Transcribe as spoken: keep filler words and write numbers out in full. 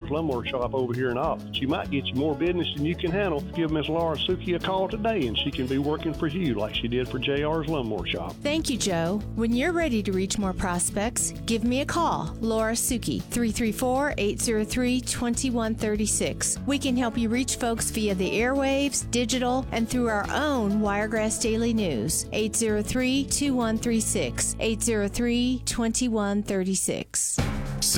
R's Lawnmower Shop over here in Austin. She might get you more business than you can handle. Give Miss Laura Suki a call today, and she can be working for you like she did for J R's Lawnmower Shop. Thank you, Joe. When you're ready to reach more prospects, give me a call, Laura Suki, three three four, eight zero three, two one three six. We can help you reach folks via the airwaves, digital, and through our own Wiregrass Daily News, eight zero three, two one three six, eight zero three, two one three six.